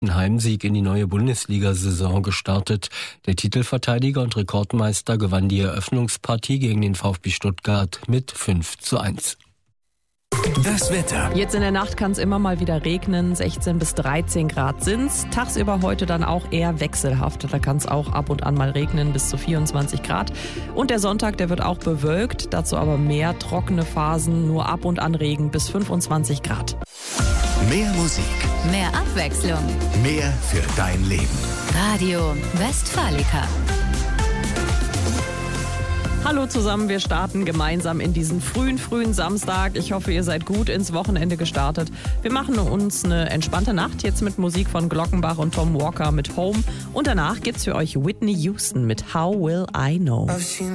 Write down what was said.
Ein Heimsieg in die neue Bundesliga-Saison gestartet. Der Titelverteidiger und Rekordmeister gewann die Eröffnungspartie gegen den VfB Stuttgart mit 5:1. Das Wetter. Jetzt in der Nacht kann es immer mal wieder regnen. 16 bis 13 Grad sind's. Tagsüber heute dann auch eher wechselhaft. Da kann es auch ab und an mal regnen, bis zu 24 Grad. Und der Sonntag, der wird auch bewölkt. Dazu aber mehr trockene Phasen, nur ab und an Regen bis 25 Grad. Mehr Musik. Mehr Abwechslung. Mehr für dein Leben. Radio Westfalica. Hallo zusammen, wir starten gemeinsam in diesen frühen Samstag. Ich hoffe, ihr seid gut ins Wochenende gestartet. Wir machen uns eine entspannte Nacht jetzt mit Musik von Glockenbach und Tom Walker mit Home. Und danach gibt's für euch Whitney Houston mit How Will I Know.